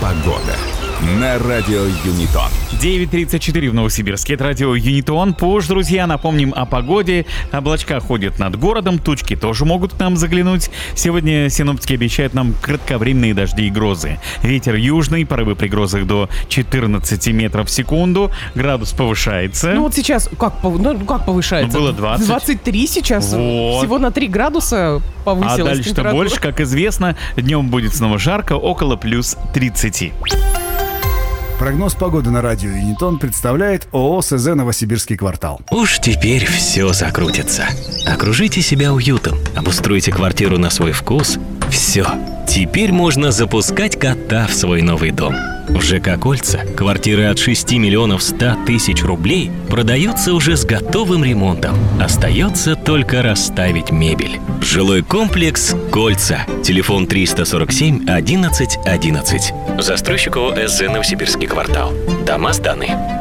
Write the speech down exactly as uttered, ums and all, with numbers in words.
Погода на радио Юнитон. девять тридцать четыре в Новосибирске. Это радио Юнитон. Позже, друзья, напомним о погоде. Облачка ходят над городом, тучки тоже могут к нам заглянуть. Сегодня синоптики обещают нам кратковременные дожди и грозы. Ветер южный, порывы при грозах до четырнадцать метров в секунду. Градус повышается. Ну вот сейчас как, ну, как повышается? Ну, было двадцать. двадцать три сейчас. Вот. Всего на три градуса повысилась А дальше-то температура. больше, как известно. Днем будет снова жарко, около плюс тридцать. Прогноз погоды на радио Юнитон представляет ООО СЗ «Новосибирский квартал». Уж теперь все закрутится. Окружите себя уютом, обустройте квартиру на свой вкус. Все. Теперь можно запускать кота в свой новый дом. В ЖК «Кольца» квартиры от шести миллионов ста тысяч рублей продаются уже с готовым ремонтом. Остается только расставить мебель. Жилой комплекс «Кольца». Телефон триста сорок семь одиннадцать одиннадцать. Застройщик ООО СЗ «Новосибирский квартал». Дома сданы.